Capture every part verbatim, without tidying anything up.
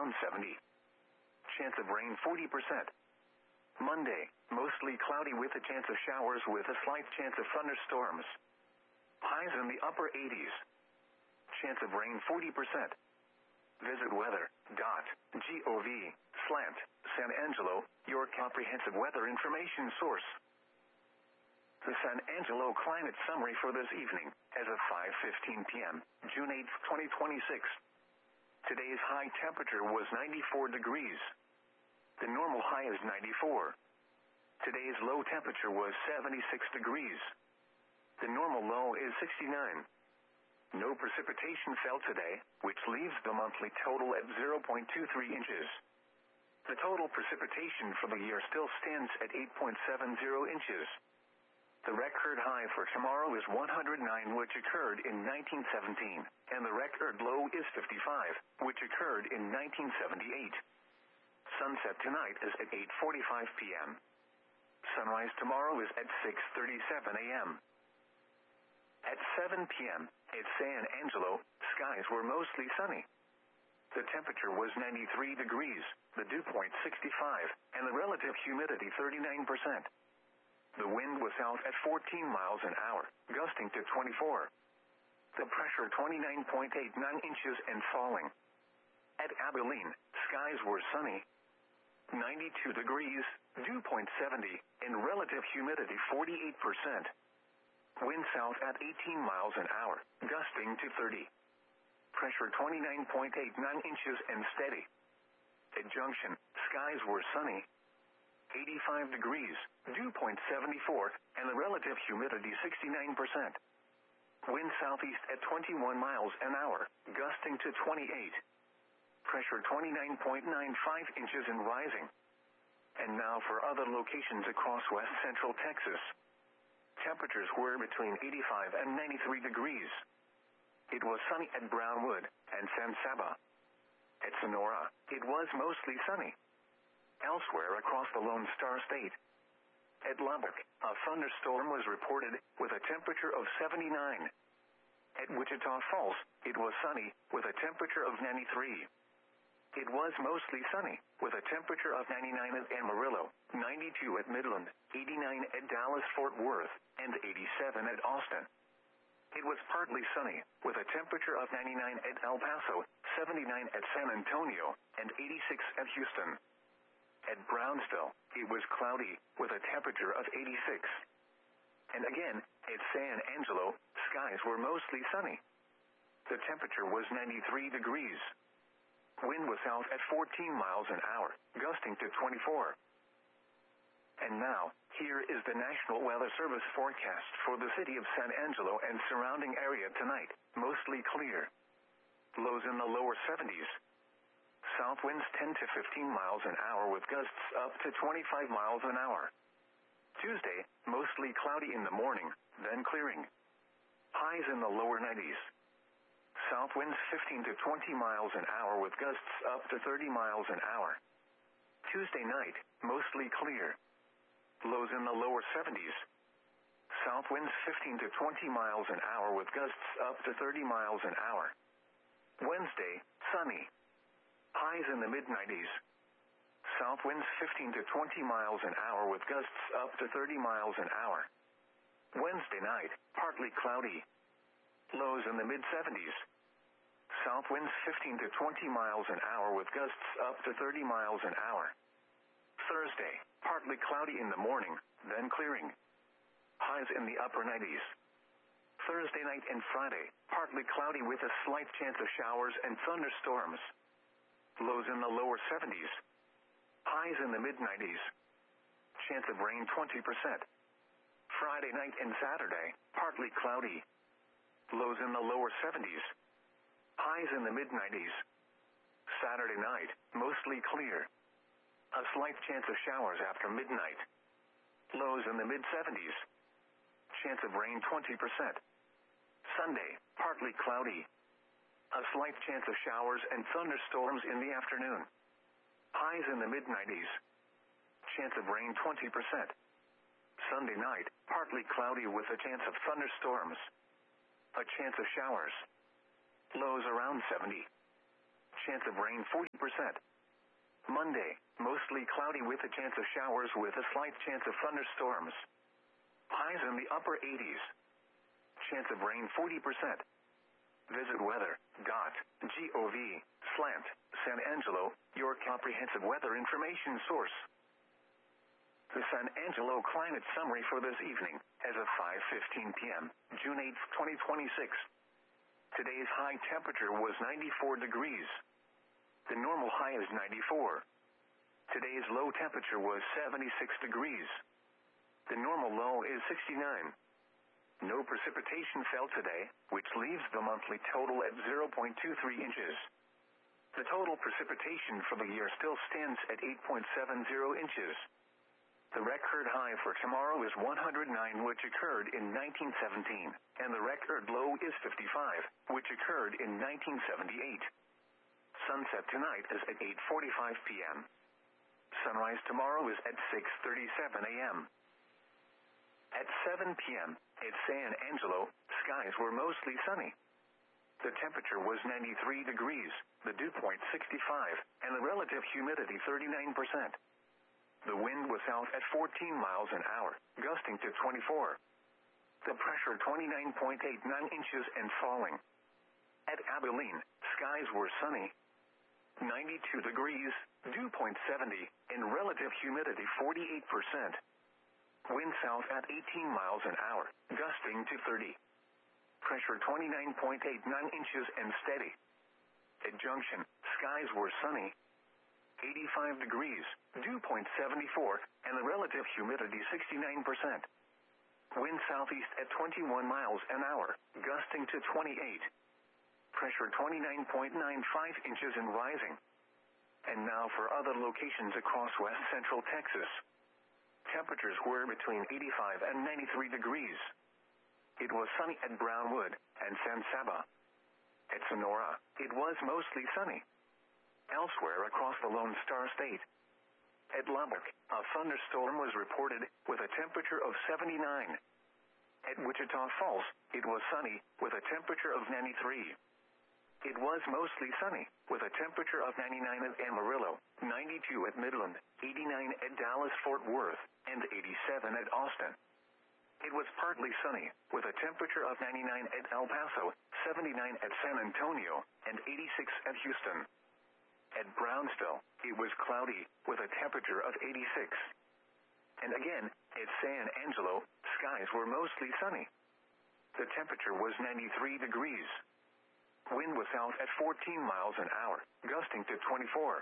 around seventy. Chance of rain forty percent. Monday, mostly cloudy with a chance of showers with a slight chance of thunderstorms. Highs in the upper eighties. Chance of rain forty percent. Visit weather.gov slant San Angelo, your comprehensive weather information source. The San Angelo climate summary for this evening, as of five fifteen p.m., June eighth, twenty twenty-six. Today's high temperature was ninety-four degrees. The normal high is ninety-four. Today's low temperature was seventy-six degrees. The normal low is sixty-nine. No precipitation fell today, which leaves the monthly total at zero point two three inches. The total precipitation for the year still stands at eight point seven zero inches. The record high for tomorrow is one hundred nine, which occurred in nineteen seventeen, and the record low is fifty-five, which occurred in nineteen seventy-eight. Sunset tonight is at eight forty-five p.m. Sunrise tomorrow is at six thirty-seven a.m. At seven p.m., at San Angelo, skies were mostly sunny. The temperature was ninety-three degrees, the dew point sixty-five, and the relative humidity thirty-nine percent. The wind was south at fourteen miles an hour, gusting to twenty-four. The pressure twenty-nine point eight nine inches and falling. At Abilene, skies were sunny. ninety-two degrees, dew point seventy, and relative humidity forty-eight percent. Wind south at eighteen miles an hour, gusting to thirty. Pressure twenty-nine point eight nine inches and steady. At Junction, skies were sunny. eighty-five degrees, dew point seventy-four, and the relative humidity sixty-nine percent. Wind southeast at twenty-one miles an hour, gusting to twenty-eight. Pressure twenty-nine point nine five inches and rising. And now for other locations across west central Texas. Temperatures were between eighty-five and ninety-three degrees. It was sunny at Brownwood and San Saba. At Sonora, it was mostly sunny. Elsewhere across the Lone Star State. At Lubbock, a thunderstorm was reported with a temperature of seventy-nine. At Wichita Falls, it was sunny with a temperature of ninety-three. It was mostly sunny, with a temperature of ninety-nine at Amarillo, ninety-two at Midland, eighty-nine at Dallas-Fort Worth, and eighty-seven at Austin. It was partly sunny, with a temperature of ninety-nine at El Paso, seventy-nine at San Antonio, and eighty-six at Houston. At Brownsville, it was cloudy, with a temperature of eighty-six. And again, at San Angelo, skies were mostly sunny. The temperature was ninety-three degrees. Wind was south at fourteen miles an hour, gusting to twenty-four. And now, here is the National Weather Service forecast for the city of San Angelo and surrounding area tonight, mostly clear. Lows in the lower seventies. South winds ten to fifteen miles an hour with gusts up to twenty-five miles an hour. Tuesday, mostly cloudy in the morning, then clearing. Highs in the lower nineties. South winds fifteen to twenty miles an hour with gusts up to thirty miles an hour. Tuesday night, mostly clear. Lows in the lower seventies. South winds fifteen to twenty miles an hour with gusts up to thirty miles an hour. Wednesday, sunny. Highs in the mid nineties. South winds fifteen to twenty miles an hour with gusts up to thirty miles an hour. Wednesday night, partly cloudy. Lows in the mid seventies. South winds fifteen to twenty miles an hour with gusts up to thirty miles an hour. Thursday, partly cloudy in the morning, then clearing. Highs in the upper nineties. Thursday night and Friday, partly cloudy with a slight chance of showers and thunderstorms. Lows in the lower seventies. Highs in the mid nineties. Chance of rain twenty percent. Friday night and Saturday, partly cloudy. Lows in the lower seventies. Highs in the mid nineties. Saturday night, mostly clear. A slight chance of showers after midnight. Lows in the mid seventies. Chance of rain twenty percent. Sunday, partly cloudy. A slight chance of showers and thunderstorms in the afternoon. Highs in the mid nineties. Chance of rain twenty percent. Sunday night, partly cloudy with a chance of thunderstorms. A chance of showers. Lows around seventy. chance of rain forty percent. Monday, mostly cloudy with a chance of showers with a slight chance of thunderstorms. Highs in the upper eighties. Chance of rain forty percent. Visit weather dot gov slash San Angelo, your comprehensive weather information source. The San Angelo climate summary for this evening, as of five fifteen p.m., June eighth, twenty twenty-six. Today's high temperature was ninety-four degrees. The normal high is ninety-four. Today's low temperature was seventy-six degrees. The normal low is sixty-nine. No precipitation fell today, which leaves the monthly total at zero point two three inches. The total precipitation for the year still stands at eight point seven zero inches. The record high for tomorrow is one hundred nine, which occurred in nineteen seventeen, and the record low is fifty-five, which occurred in nineteen seventy-eight. Sunset tonight is at eight forty-five p.m. Sunrise tomorrow is at six thirty-seven a.m. At seven p.m., at San Angelo, skies were mostly sunny. The temperature was ninety-three degrees, the dew point sixty-five, and the relative humidity thirty-nine percent. The wind was south at fourteen miles an hour, gusting to twenty-four. The pressure twenty-nine point eight nine inches and falling. At Abilene, skies were sunny. ninety-two degrees, dew point seventy, and relative humidity forty-eight percent. Wind south at eighteen miles an hour, gusting to thirty. Pressure twenty-nine point eight nine inches and steady. At Junction, skies were sunny. eighty-five degrees, dew point seventy-four, and the relative humidity sixty-nine percent. Wind southeast at twenty-one miles an hour, gusting to twenty-eight. Pressure twenty-nine point nine five inches and rising. And now for other locations across west central Texas. Temperatures were between eighty-five and ninety-three degrees. It was sunny at Brownwood and San Saba. At Sonora, it was mostly sunny. Elsewhere across the Lone Star State. At Lubbock, a thunderstorm was reported with a temperature of seventy-nine. At Wichita Falls, it was sunny with a temperature of ninety-three. It was mostly sunny, with a temperature of ninety-nine at Amarillo, ninety-two at Midland, eighty-nine at Dallas-Fort Worth, and eighty-seven at Austin. It was partly sunny, with a temperature of ninety-nine at El Paso, seventy-nine at San Antonio, and eighty-six at Houston. At Brownsville, it was cloudy, with a temperature of eighty-six. And again, at San Angelo, skies were mostly sunny. The temperature was ninety-three degrees. Wind was south at fourteen miles an hour, gusting to twenty-four.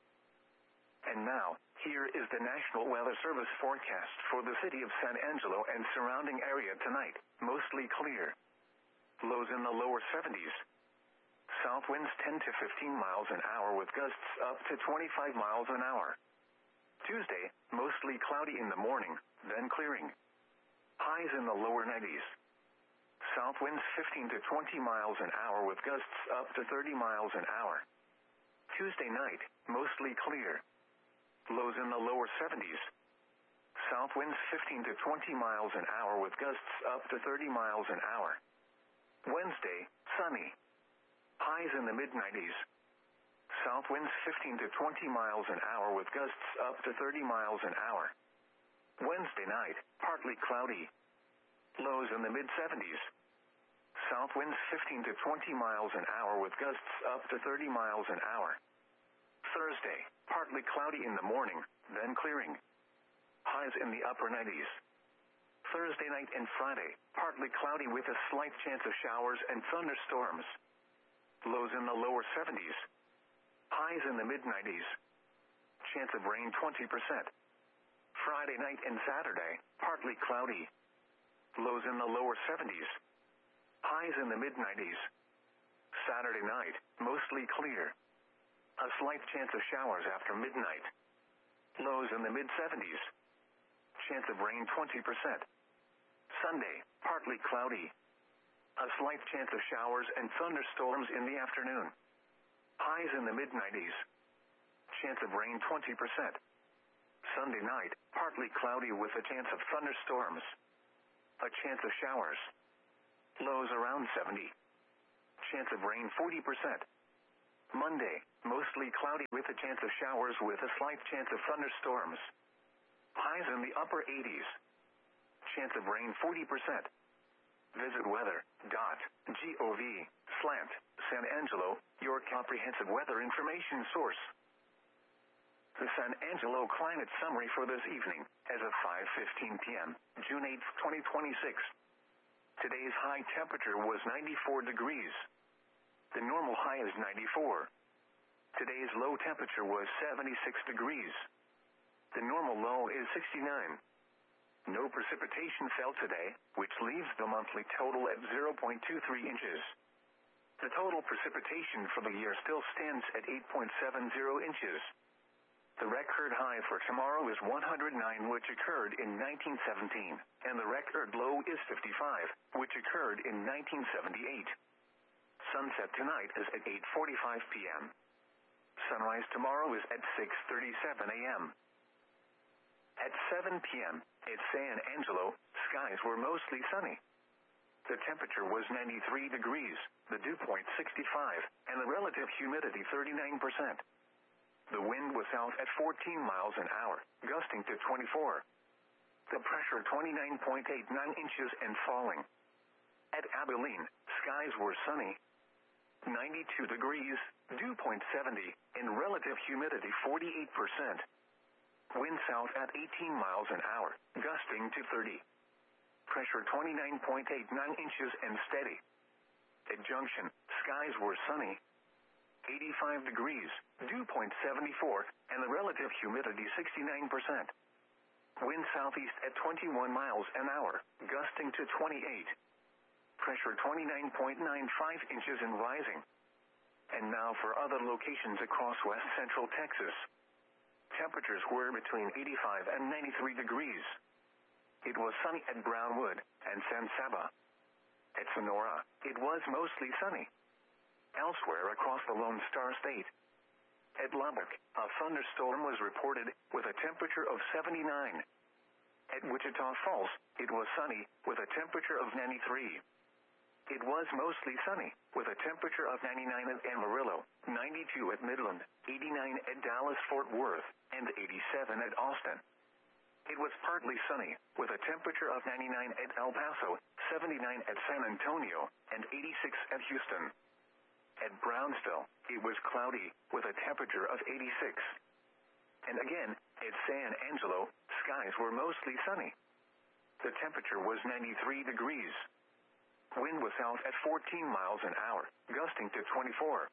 And now, here is the National Weather Service forecast for the city of San Angelo and surrounding area tonight, mostly clear. Lows in the lower seventies. South winds ten to fifteen miles an hour with gusts up to twenty-five miles an hour. Tuesday, mostly cloudy in the morning, then clearing. Highs in the lower nineties. South winds fifteen to twenty miles an hour with gusts up to thirty miles an hour. Tuesday night, mostly clear. Lows in the lower seventies. South winds fifteen to twenty miles an hour with gusts up to thirty miles an hour. Wednesday, sunny. Highs in the mid nineties. South winds fifteen to twenty miles an hour with gusts up to thirty miles an hour. Wednesday night, partly cloudy. Lows in the mid seventies. South winds fifteen to twenty miles an hour with gusts up to thirty miles an hour. Thursday, partly cloudy in the morning, then clearing. Highs in the upper nineties. Thursday night and Friday, partly cloudy with a slight chance of showers and thunderstorms. Lows in the lower seventies. Highs in the mid nineties. Chance of rain twenty percent. Friday night and Saturday, partly cloudy. Lows in the lower seventies. Highs in the mid nineties. Saturday night, mostly clear. A slight chance of showers after midnight. Lows in the mid seventies. Chance of rain twenty percent. Sunday, partly cloudy. A slight chance of showers and thunderstorms in the afternoon. Highs in the mid nineties. Chance of rain twenty percent. Sunday night, partly cloudy with a chance of thunderstorms. A chance of showers. Lows around seventy. Chance of rain forty percent. Monday, mostly cloudy with a chance of showers with a slight chance of thunderstorms. Highs in the upper eighties. Chance of rain forty percent. Visit weather dot gov slash San Angelo, your comprehensive weather information source. The San Angelo climate summary for this evening, as of five fifteen p.m., June eighth, twenty twenty-six. Today's high temperature was ninety-four degrees. The normal high is ninety-four. Today's low temperature was seventy-six degrees. The normal low is sixty-nine. No precipitation fell today, which leaves the monthly total at zero point two three inches. The total precipitation for the year still stands at eight point seven zero inches. The record high for tomorrow is one hundred nine, which occurred in nineteen seventeen, and the record low is fifty-five, which occurred in nineteen seventy-eight. Sunset tonight is at eight forty-five p.m. Sunrise tomorrow is at six thirty-seven a.m. At seven p.m., at San Angelo, skies were mostly sunny. The temperature was ninety-three degrees, the dew point sixty-five, and the relative humidity thirty-nine percent. The wind was south at fourteen miles an hour, gusting to twenty-four. The pressure twenty-nine point eight nine inches and falling. At Abilene, skies were sunny. ninety-two degrees, dew point seventy, and relative humidity forty-eight percent. Wind south at eighteen miles an hour, gusting to thirty. Pressure twenty-nine point eight nine inches and steady. At Junction, skies were sunny. eighty-five degrees, dew point seventy-four, and the relative humidity sixty-nine percent. Wind southeast at twenty-one miles an hour, gusting to twenty-eight. Pressure twenty-nine point nine five inches and rising. And now for other locations across west central Texas. Temperatures were between eighty-five and ninety-three degrees. It was sunny at Brownwood and San Saba. At Sonora, it was mostly sunny. Elsewhere across the Lone Star State. At Lubbock, a thunderstorm was reported with a temperature of seventy-nine. At Wichita Falls, it was sunny with a temperature of ninety-three. It was mostly sunny, with a temperature of ninety-nine at Amarillo, ninety-two at Midland, eighty-nine at Dallas-Fort Worth, and eighty-seven at Austin. It was partly sunny, with a temperature of ninety-nine at El Paso, seventy-nine at San Antonio, and eighty-six at Houston. At Brownsville, it was cloudy, with a temperature of eighty-six. And again, at San Angelo, skies were mostly sunny. The temperature was ninety-three degrees. Wind was south at fourteen miles an hour, gusting to twenty-four.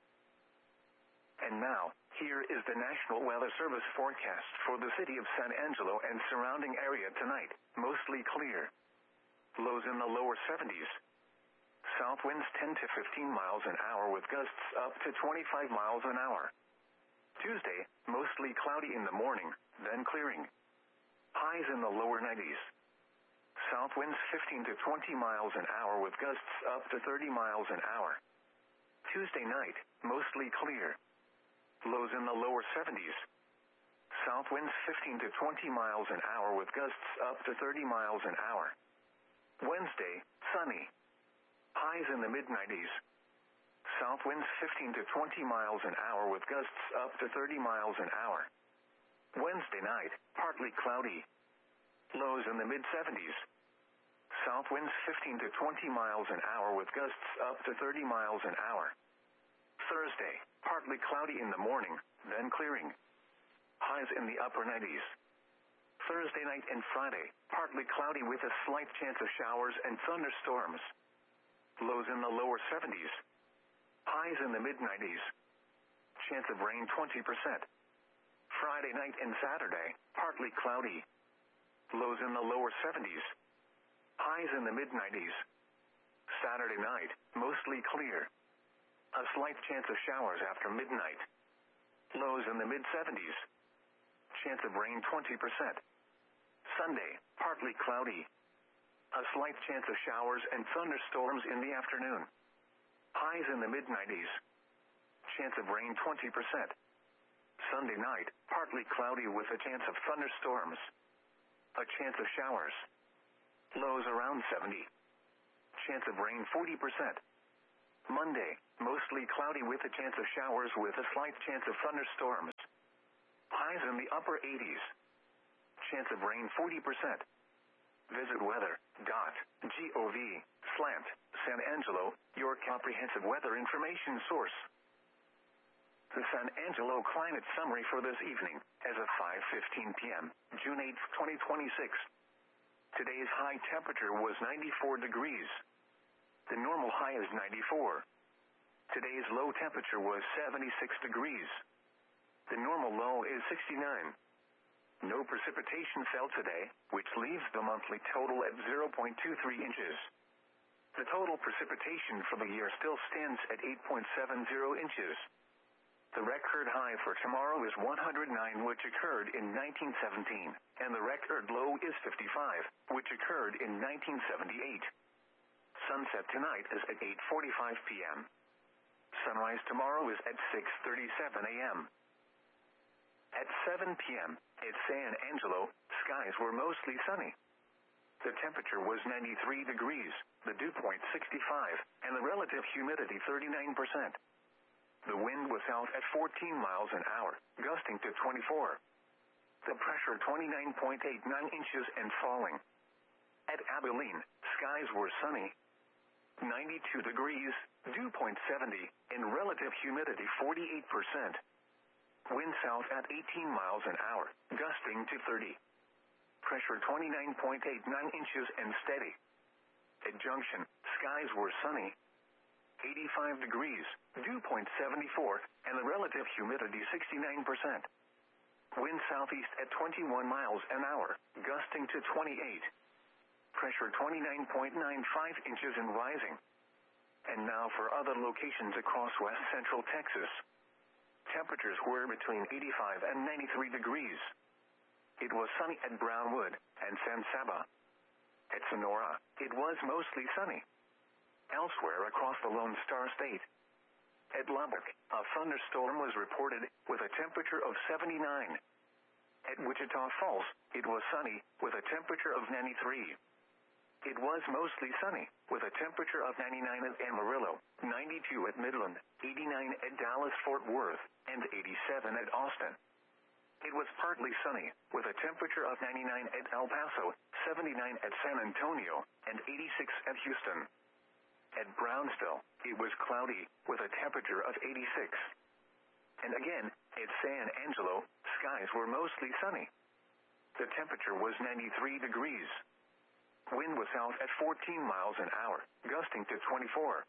And now, here is the National Weather Service forecast for the city of San Angelo and surrounding area tonight, mostly clear. Lows in the lower seventies. South winds ten to fifteen miles an hour with gusts up to twenty-five miles an hour. Tuesday, mostly cloudy in the morning, then clearing. Highs in the lower nineties. South winds fifteen to twenty miles an hour with gusts up to thirty miles an hour. Tuesday night, mostly clear. Lows in the lower seventies. South winds fifteen to twenty miles an hour with gusts up to thirty miles an hour. Wednesday, sunny. Highs in the mid nineties. South winds fifteen to twenty miles an hour with gusts up to thirty miles an hour. Wednesday night, partly cloudy. Lows in the mid seventies. South winds fifteen to twenty miles an hour with gusts up to thirty miles an hour. Thursday, partly cloudy in the morning, then clearing. Highs in the upper nineties. Thursday night and Friday, partly cloudy with a slight chance of showers and thunderstorms. Lows in the lower seventies. Highs in the mid nineties. Chance of rain twenty percent. Friday night and Saturday, partly cloudy. Lows in the lower seventies. Highs in the mid nineties. Saturday night, mostly clear. A slight chance of showers after midnight. Lows in the mid seventies. Chance of rain twenty percent. Sunday, partly cloudy. A slight chance of showers and thunderstorms in the afternoon. Highs in the mid nineties. Chance of rain twenty percent. Sunday night, partly cloudy with a chance of thunderstorms. A chance of showers. Lows around seventy. Chance of rain forty percent. Monday, mostly cloudy with a chance of showers with a slight chance of thunderstorms. Highs in the upper eighties. Chance of rain forty percent. Visit weather dot gov slash San Angelo, your comprehensive weather information source. The San Angelo climate summary for this evening, as of five fifteen p.m., June eighth, twenty twenty-six. Today's high temperature was ninety-four degrees. The normal high is ninety-four. Today's low temperature was seventy-six degrees. The normal low is sixty-nine. No precipitation fell today, which leaves the monthly total at zero point two three inches. The total precipitation for the year still stands at eight point seven zero inches. The record high for tomorrow is one hundred nine, which occurred in nineteen seventeen, and the record low is fifty-five, which occurred in nineteen seventy-eight. Sunset tonight is at eight forty-five p.m. Sunrise tomorrow is at six thirty-seven a.m. At seven p.m., at San Angelo, skies were mostly sunny. The temperature was ninety-three degrees, the dew point sixty-five, and the relative humidity thirty-nine percent. The wind was south at fourteen miles an hour, gusting to twenty-four. The pressure twenty-nine point eight nine inches and falling. At Abilene, skies were sunny. ninety-two degrees, dew point seventy, and relative humidity forty-eight percent. Wind south at eighteen miles an hour, gusting to thirty. Pressure twenty-nine point eight nine inches and steady. At Junction, skies were sunny. eighty-five degrees, dew point seventy-four, and the relative humidity sixty-nine percent. Wind southeast at twenty-one miles an hour, gusting to twenty-eight. Pressure twenty-nine point nine five inches and rising. And now for other locations across west central Texas. Temperatures were between eighty-five and ninety-three degrees. It was sunny at Brownwood and San Saba. At Sonora, it was mostly sunny. Elsewhere across the Lone Star State. At Lubbock, a thunderstorm was reported with a temperature of seventy-nine. At Wichita Falls, it was sunny with a temperature of ninety-three. It was mostly sunny with a temperature of ninety-nine at Amarillo, ninety-two at Midland, eighty-nine at Dallas-Fort Worth, and eighty-seven at Austin. It was partly sunny with a temperature of ninety-nine at El Paso, seventy-nine at San Antonio, and eighty-six at Houston. At Brownsville, it was cloudy with a temperature of eighty-six. And again, at San Angelo, skies were mostly sunny. The temperature was ninety-three degrees. Wind was south at fourteen miles an hour, gusting to twenty-four.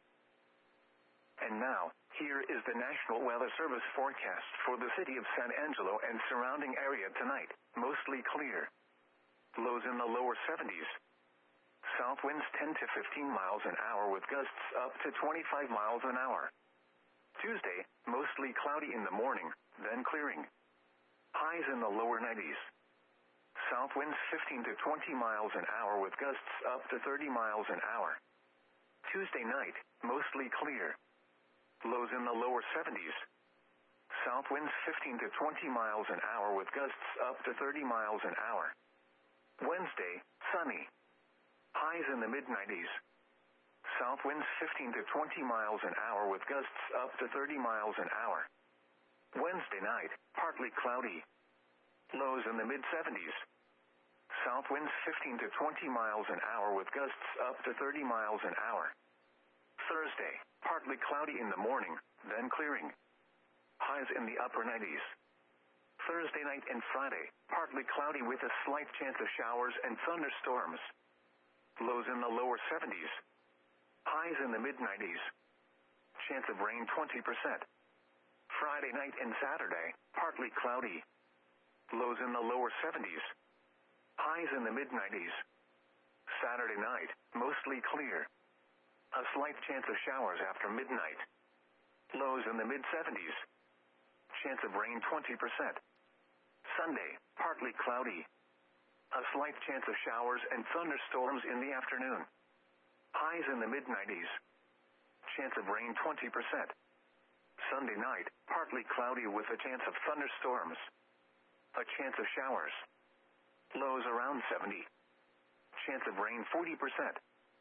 And now, here is the National Weather Service forecast for the city of San Angelo and surrounding area tonight, mostly clear. Lows in the lower seventies. South winds ten to fifteen miles an hour with gusts up to twenty-five miles an hour. Tuesday, mostly cloudy in the morning, then clearing. Highs in the lower nineties. South winds fifteen to twenty miles an hour with gusts up to thirty miles an hour. Tuesday night, mostly clear. Lows in the lower seventies. South winds fifteen to twenty miles an hour with gusts up to thirty miles an hour. Wednesday, sunny. Highs in the mid nineties. South winds fifteen to twenty miles an hour with gusts up to thirty miles an hour. Wednesday night, partly cloudy. Lows in the mid seventies. South winds fifteen to twenty miles an hour with gusts up to thirty miles an hour. Thursday, partly cloudy in the morning, then clearing. Highs in the upper nineties. Thursday night and Friday, partly cloudy with a slight chance of showers and thunderstorms. Lows in the lower seventies. Highs in the mid nineties. Chance of rain twenty percent. Friday night and Saturday, partly cloudy. Lows in the lower seventies. Highs in the mid nineties. Saturday night, mostly clear. A slight chance of showers after midnight. Lows in the mid seventies. Chance of rain twenty percent. Sunday, partly cloudy. A slight chance of showers and thunderstorms in the afternoon. Highs in the mid nineties. Chance of rain twenty percent. Sunday night, partly cloudy with a chance of thunderstorms. A chance of showers. Lows around seventy. Chance of rain forty percent.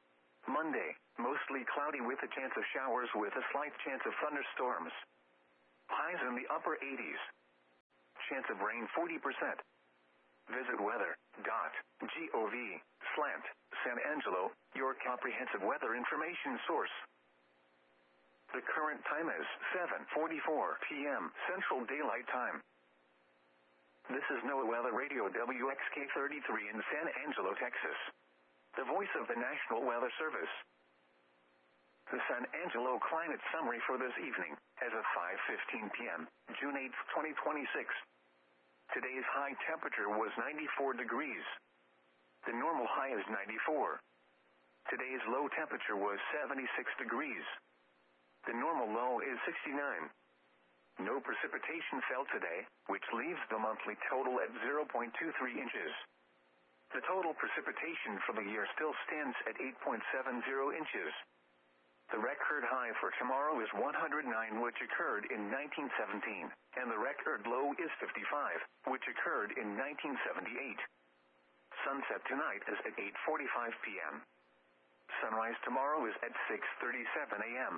Monday, mostly cloudy with a chance of showers with a slight chance of thunderstorms. Highs in the upper eighties. Chance of rain forty percent. Visit weather.gov slant San Angelo, your comprehensive weather information source. The current time is seven forty-four p.m. Central Daylight Time. This is NOAA Weather Radio W X K thirty-three in San Angelo, Texas. The voice of the National Weather Service. The San Angelo climate summary for this evening, as of five fifteen p.m., June eighth, twenty twenty-six. Today's high temperature was ninety-four degrees. The normal high is ninety-four. Today's low temperature was seventy-six degrees. The normal low is sixty-nine. No precipitation fell today, which leaves the monthly total at zero point two three inches. The total precipitation for the year still stands at eight point seven zero inches. The record high for tomorrow is one hundred nine, which occurred in nineteen seventeen, and the record low is fifty-five, which occurred in nineteen seventy-eight. Sunset tonight is at eight forty-five p.m. Sunrise tomorrow is at six thirty-seven a.m.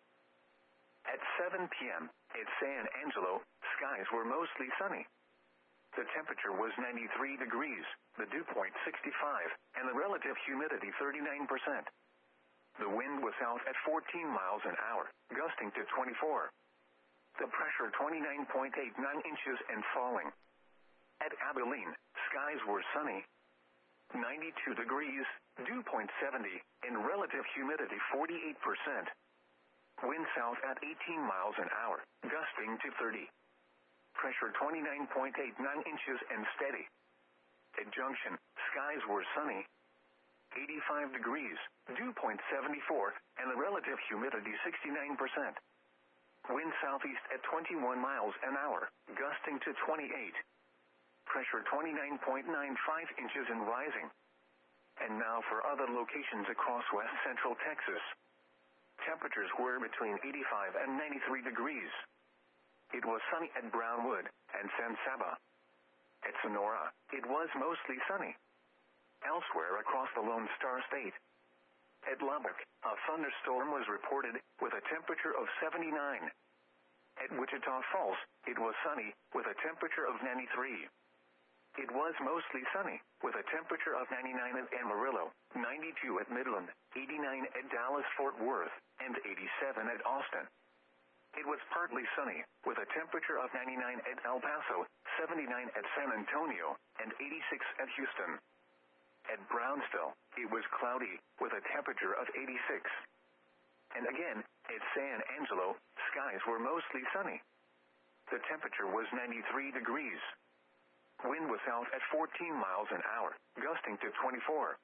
At seven p.m., at San Angelo, skies were mostly sunny. The temperature was ninety-three degrees, the dew point sixty-five, and the relative humidity thirty-nine percent. The wind was south at fourteen miles an hour, gusting to twenty-four. The pressure twenty-nine point eight nine inches and falling. At Abilene, skies were sunny. ninety-two degrees, dew point seventy, and relative humidity forty-eight percent. Wind south at eighteen miles an hour, gusting to thirty. Pressure twenty-nine point eight nine inches and steady. At Junction, skies were sunny. eighty-five degrees, dew point seventy-four, and the relative humidity sixty-nine percent. Wind southeast at twenty-one miles an hour, gusting to twenty-eight. Pressure twenty-nine point nine five inches and rising. And now for other locations across west central Texas. Temperatures were between eighty-five and ninety-three degrees. It was sunny at Brownwood and San Saba. At Sonora, it was mostly sunny. Elsewhere across the Lone Star State. At Lubbock, a thunderstorm was reported with a temperature of seventy-nine. At Wichita Falls, it was sunny with a temperature of ninety-three. It was mostly sunny with a temperature of ninety-nine at Amarillo, ninety-two at Midland, eighty-nine at Dallas-Fort Worth, and eighty-seven at Austin. It was partly sunny with a temperature of ninety-nine at El Paso, seventy-nine at San Antonio, and eighty-six at Houston. At Brownsville, it was cloudy with a temperature of eighty-six. And again, at San Angelo, skies were mostly sunny. The temperature was ninety-three degrees. Wind was south at fourteen miles an hour, gusting to twenty-four.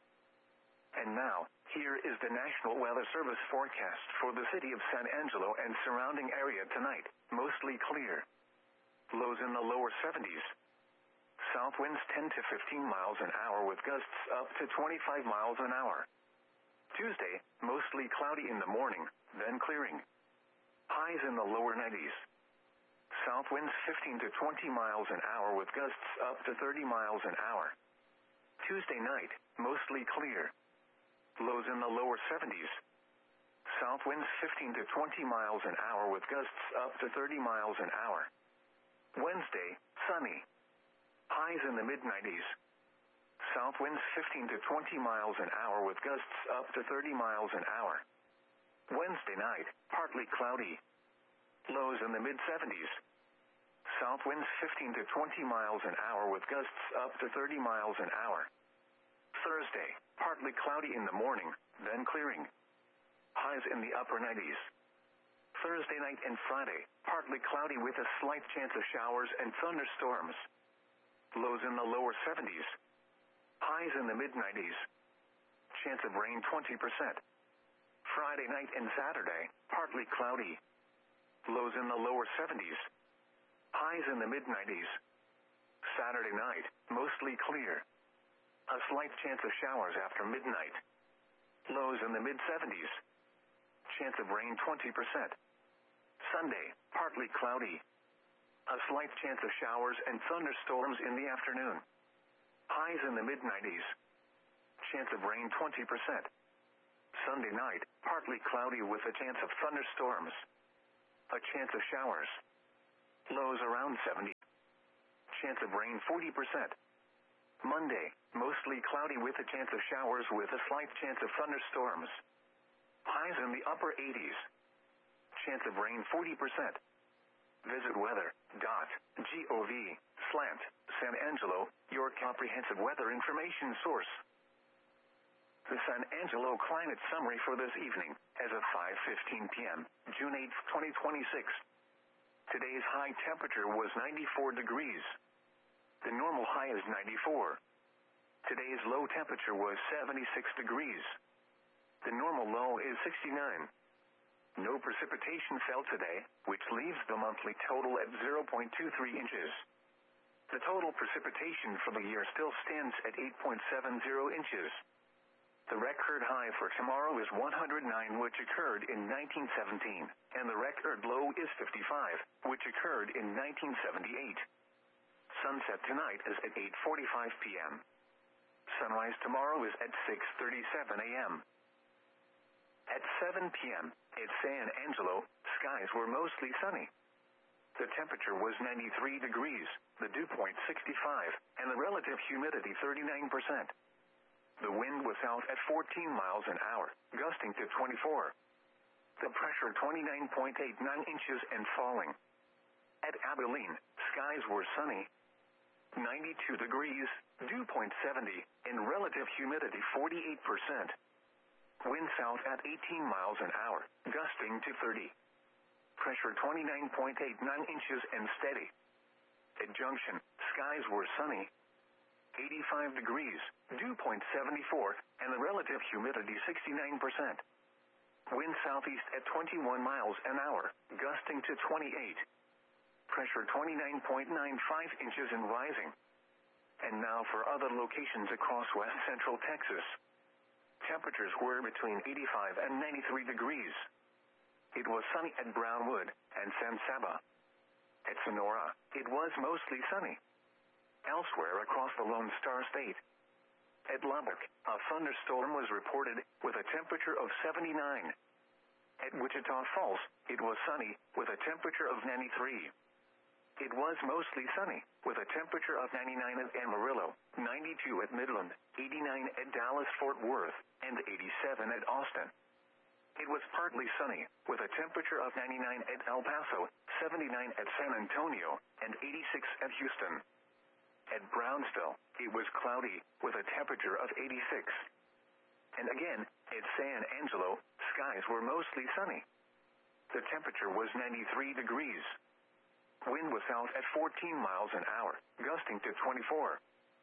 And now, here is the National Weather Service forecast for the city of San Angelo and surrounding area tonight, mostly clear. Lows in the lower seventies. South winds ten to fifteen miles an hour with gusts up to twenty-five miles an hour. Tuesday, mostly cloudy in the morning, then clearing. Highs in the lower nineties. South winds fifteen to twenty miles an hour with gusts up to thirty miles an hour. Tuesday night, mostly clear. Lows in the lower seventies. South winds fifteen to twenty miles an hour with gusts up to thirty miles an hour. Wednesday, sunny. Highs in the mid nineties. South winds fifteen to twenty miles an hour with gusts up to thirty miles an hour. Wednesday night, partly cloudy. Lows in the mid seventies. South winds fifteen to twenty miles an hour with gusts up to thirty miles an hour. Thursday, partly cloudy in the morning, then clearing. Highs in the upper nineties. Thursday night and Friday, partly cloudy with a slight chance of showers and thunderstorms. Lows in the lower seventies. Highs in the mid nineties. Chance of rain twenty percent. Friday night and Saturday, partly cloudy. Lows in the lower seventies. Highs in the mid nineties. Saturday night, mostly clear. A slight chance of showers after midnight. Lows in the mid seventies. Chance of rain twenty percent. Sunday, partly cloudy. A slight chance of showers and thunderstorms in the afternoon. Highs in the mid nineties. Chance of rain twenty percent. Sunday night, partly cloudy with a chance of thunderstorms. A chance of showers. Lows around seventy. Chance of rain forty percent. Monday, mostly cloudy with a chance of showers with a slight chance of thunderstorms. Highs in the upper eighties. Chance of rain forty percent. Visit weather.gov slant San Angelo, your comprehensive weather information source. The San Angelo climate summary for this evening, as of five fifteen p.m., June eighth, twenty twenty-six. Today's high temperature was ninety-four degrees. The normal high is ninety-four. Today's low temperature was seventy-six degrees. The normal low is sixty-nine. No precipitation fell today, which leaves the monthly total at zero point two three inches. The total precipitation for the year still stands at eight point seven zero inches. The record high for tomorrow is one hundred nine, which occurred in nineteen seventeen, and the record low is fifty-five, which occurred in nineteen seventy-eight. Sunset tonight is at eight forty-five p.m. Sunrise tomorrow is at six thirty-seven a.m. At seven p.m., at San Angelo, skies were mostly sunny. The temperature was ninety-three degrees, the dew point sixty-five, and the relative humidity thirty-nine percent. The wind was out at fourteen miles an hour, gusting to twenty-four. The pressure twenty-nine point eight nine inches and falling. At Abilene, skies were sunny. ninety-two degrees, dew point seventy, and relative humidity forty-eight percent. Wind south at eighteen miles an hour, gusting to thirty. Pressure twenty-nine point eight nine inches and steady. At Junction, skies were sunny. eighty-five degrees, dew point seventy-four, and the relative humidity sixty-nine percent. Wind southeast at twenty-one miles an hour, gusting to twenty-eight. Pressure twenty-nine point nine five inches and rising. And now for other locations across west central Texas. Temperatures were between eighty-five and ninety-three degrees. It was sunny at Brownwood and San Saba. At Sonora, it was mostly sunny. Elsewhere across the Lone Star State. At Lubbock, a thunderstorm was reported with a temperature of seventy-nine. At Wichita Falls, it was sunny with a temperature of ninety-three. It was mostly sunny, with a temperature of ninety-nine at Amarillo, ninety-two at Midland, eighty-nine at Dallas-Fort Worth, and eighty-seven at Austin. It was partly sunny, with a temperature of ninety-nine at El Paso, seventy-nine at San Antonio, and eighty-six at Houston. At Brownsville, it was cloudy, with a temperature of eighty-six. And again, at San Angelo, skies were mostly sunny. The temperature was ninety-three degrees. Wind was out at fourteen miles an hour, gusting to twenty-four.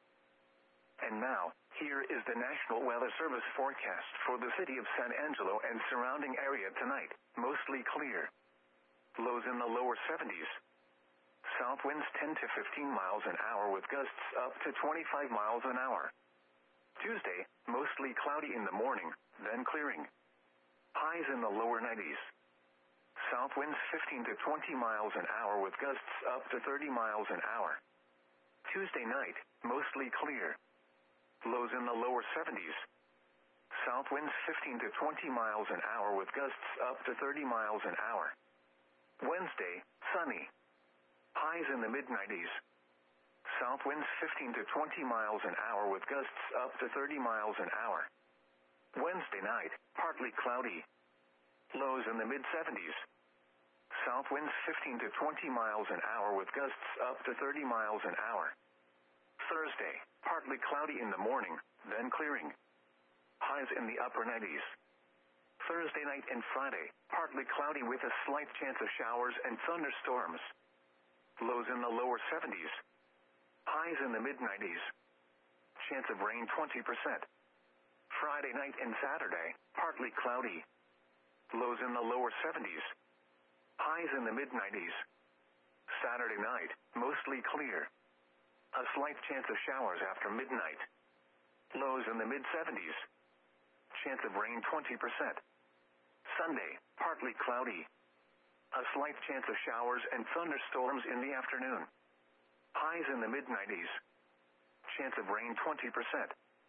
And now, here is the National Weather Service forecast for the city of San Angelo and surrounding area tonight, mostly clear. Lows in the lower seventies. South winds ten to fifteen miles an hour with gusts up to twenty-five miles an hour. Tuesday, mostly cloudy in the morning, then clearing. Highs in the lower nineties. South winds fifteen to twenty miles an hour with gusts up to thirty miles an hour. Tuesday night, mostly clear. Lows in the lower seventies. South winds fifteen to twenty miles an hour with gusts up to thirty miles an hour. Wednesday, sunny. Highs in the mid nineties. South winds fifteen to twenty miles an hour with gusts up to thirty miles an hour. Wednesday night, partly cloudy. Lows in the mid seventies. South winds fifteen to twenty miles an hour with gusts up to thirty miles an hour. Thursday, partly cloudy in the morning, then clearing. Highs in the upper nineties. Thursday night and Friday, partly cloudy with a slight chance of showers and thunderstorms. Lows in the lower seventies. Highs in the mid nineties. Chance of rain twenty percent. Friday night and Saturday, partly cloudy. Lows in the lower seventies. Highs in the mid nineties. Saturday night, mostly clear. A slight chance of showers after midnight. Lows in the mid seventies. Chance of rain twenty percent. Sunday, partly cloudy. A slight chance of showers and thunderstorms in the afternoon. Highs in the mid nineties. Chance of rain twenty percent.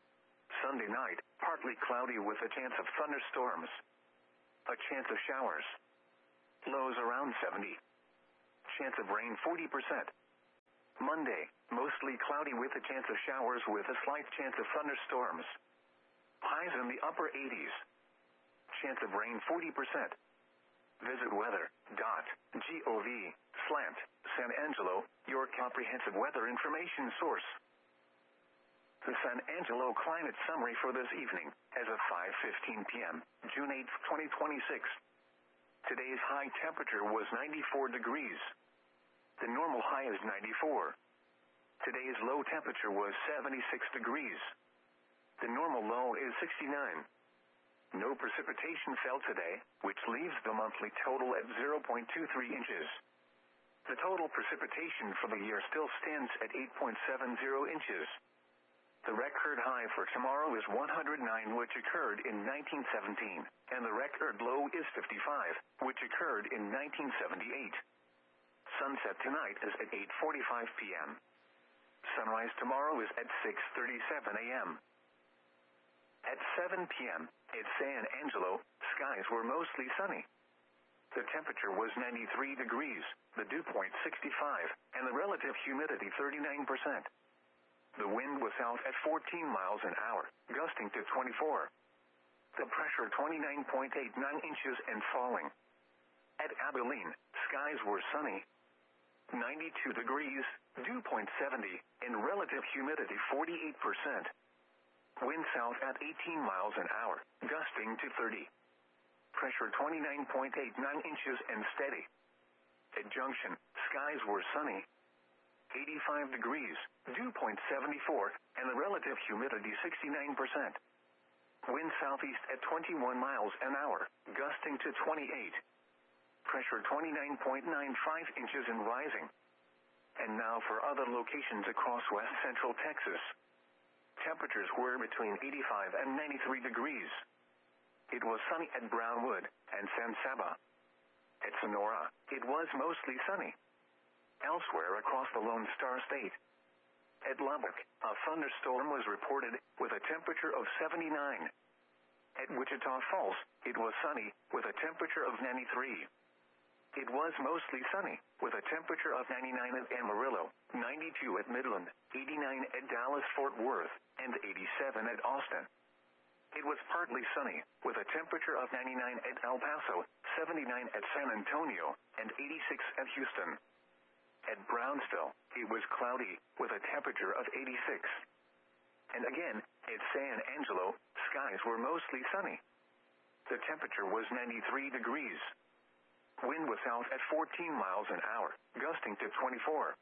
Sunday night, partly cloudy with a chance of thunderstorms. A chance of showers. Lows around seventy. Chance of rain forty percent. Monday, mostly cloudy with a chance of showers with a slight chance of thunderstorms. Highs in the upper eighties. Chance of rain forty percent. Visit weather dot gov slash San Angelo, your comprehensive weather information source. The San Angelo climate summary for this evening, as of five fifteen p.m., June eighth, twenty twenty-six. Today's high temperature was ninety-four degrees. The normal high is ninety-four. Today's low temperature was seventy-six degrees. The normal low is sixty-nine. No precipitation fell today, which leaves the monthly total at zero point two three inches. The total precipitation for the year still stands at eight point seven zero inches. The record high for tomorrow is one hundred nine, which occurred in nineteen seventeen, and the record low is fifty-five, which occurred in nineteen seventy-eight. Sunset tonight is at eight forty-five p.m. Sunrise tomorrow is at six thirty-seven a.m. At seven p.m., at San Angelo, skies were mostly sunny. The temperature was ninety-three degrees, the dew point sixty-five, and the relative humidity thirty-nine percent. The wind was south at fourteen miles an hour, gusting to twenty-four. The pressure twenty-nine point eight nine inches and falling. At Abilene, skies were sunny. ninety-two degrees, dew point seventy, and relative humidity forty-eight percent. Wind south at eighteen miles an hour, gusting to thirty. Pressure twenty-nine point eight nine inches and steady. At Junction, skies were sunny. eighty-five degrees, dew point seventy-four, and the relative humidity sixty-nine percent. Wind southeast at twenty-one miles an hour, gusting to twenty-eight. Pressure twenty-nine point nine five inches and rising. And now for other locations across west central Texas. Temperatures were between eighty-five and ninety-three degrees. It was sunny at Brownwood and San Saba. At Sonora, it was mostly sunny. Elsewhere across the Lone Star State. At Lubbock, a thunderstorm was reported with a temperature of seventy-nine. At Wichita Falls, it was sunny with a temperature of ninety-three. It was mostly sunny with a temperature of ninety-nine at Amarillo, ninety-two at Midland, eighty-nine at Dallas-Fort Worth, and eighty-seven at Austin. It was partly sunny with a temperature of ninety-nine at El Paso, seventy-nine at San Antonio, and eighty-six at Houston. At Brownsville, it was cloudy with a temperature of eighty-six. And again, at San Angelo, skies were mostly sunny. The temperature was ninety-three degrees. Wind was south at fourteen miles an hour, gusting to twenty-four.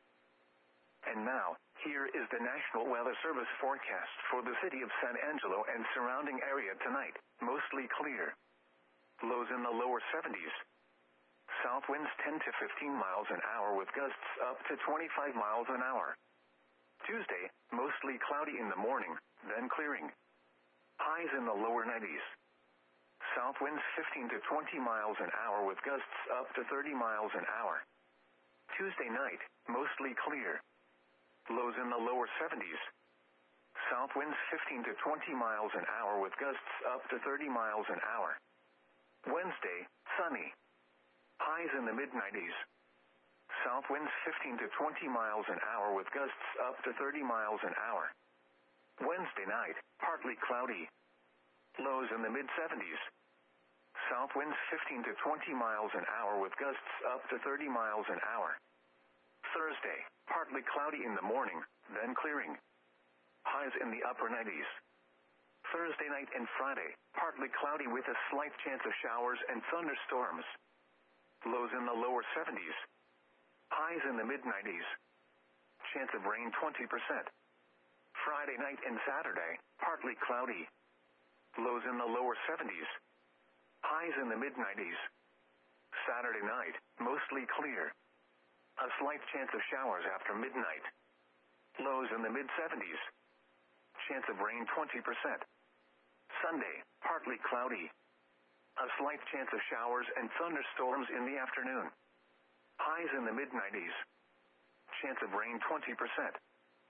And now, here is the National Weather Service forecast for the city of San Angelo and surrounding area tonight, mostly clear. Lows in the lower seventies. South winds ten to fifteen miles an hour with gusts up to twenty-five miles an hour. Tuesday, mostly cloudy in the morning, then clearing. Highs in the lower nineties. South winds fifteen to twenty miles an hour with gusts up to thirty miles an hour. Tuesday night, mostly clear. Lows in the lower seventies. South winds fifteen to twenty miles an hour with gusts up to thirty miles an hour. Wednesday, sunny. Highs in the mid nineties. South winds fifteen to twenty miles an hour with gusts up to thirty miles an hour. Wednesday night, partly cloudy. Lows in the mid seventies. South winds fifteen to twenty miles an hour with gusts up to thirty miles an hour. Thursday, partly cloudy in the morning, then clearing. Highs in the upper nineties. Thursday night and Friday, partly cloudy with a slight chance of showers and thunderstorms. Lows in the lower seventies. Highs in the mid nineties. Chance of rain twenty percent. Friday night and Saturday, partly cloudy. Lows in the lower seventies. Highs in the mid nineties. Saturday night, mostly clear. A slight chance of showers after midnight. Lows in the mid seventies. Chance of rain twenty percent. Sunday, partly cloudy. A slight chance of showers and thunderstorms in the afternoon. Highs in the mid nineties. Chance of rain twenty percent.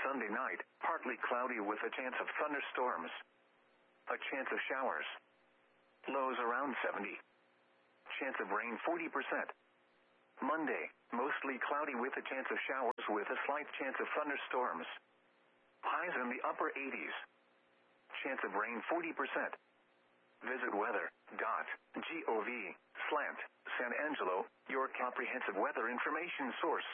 Sunday night, partly cloudy with a chance of thunderstorms. A chance of showers. Lows around seventy. Chance of rain forty percent. Monday, mostly cloudy with a chance of showers with a slight chance of thunderstorms. Highs in the upper eighties. Chance of rain forty percent. Visit weather dot gov slant San Angelo, your comprehensive weather information source.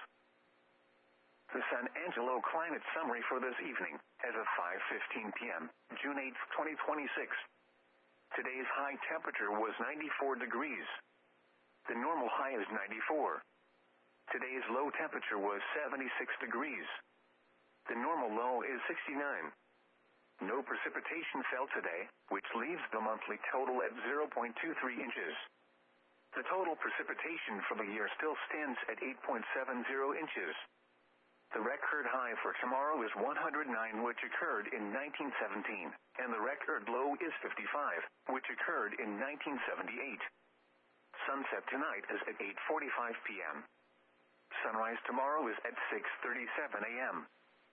The San Angelo climate summary for this evening, as of five fifteen p.m., June eighth, twenty twenty-six. Today's high temperature was ninety-four degrees. The normal high is ninety-four. Today's low temperature was seventy-six degrees. The normal low is sixty-nine. No precipitation fell today, which leaves the monthly total at zero point two three inches. The total precipitation for the year still stands at eight point seven zero inches. The record high for tomorrow is one hundred nine, which occurred in nineteen seventeen, and the record low is fifty-five, which occurred in nineteen seventy-eight. Sunset tonight is at eight forty-five p.m. Sunrise tomorrow is at six thirty-seven a.m.